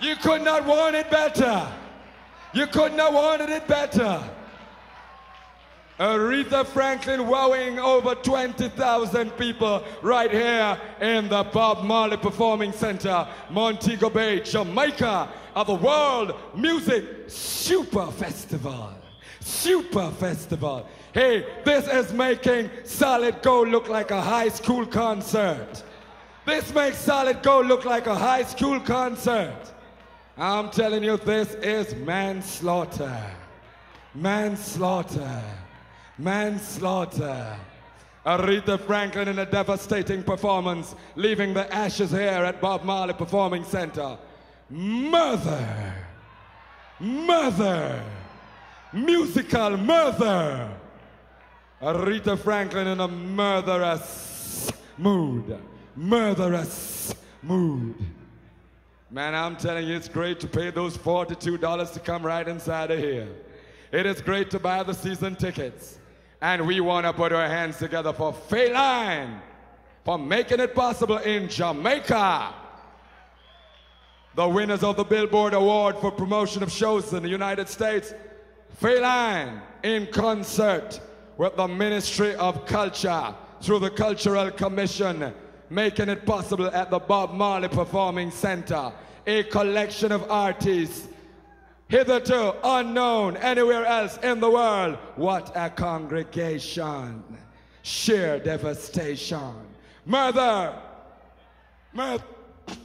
You could not want it better. You could not wanted it better. Aretha Franklin wowing over 20,000 people right here in the Bob Marley Performing Center, Montego Bay, Jamaica, of the World Music Super Festival. Super Festival. Hey, this is making Solid Gold look like a high school concert. This makes Solid Gold look like a high school concert. I'm telling you, this is manslaughter. Manslaughter. Manslaughter. Aretha Franklin in a devastating performance, leaving the ashes here at Bob Marley Performing Center. Murder. Murder. Musical murder. Aretha Franklin in a murderous mood. Murderous mood. Man, I'm telling you, it's great to pay those $42 to come right inside of here. It is great to buy the season tickets. And we want to put our hands together for Fayline for making it possible in Jamaica. The winners of the Billboard Award for promotion of shows in the United States, Fayline, in concert with the Ministry of Culture through the Cultural Commission, making it possible at the Bob Marley Performing Center. A collection of artists hitherto unknown anywhere else in the world. What a congregation. Sheer devastation. Murder. Murder.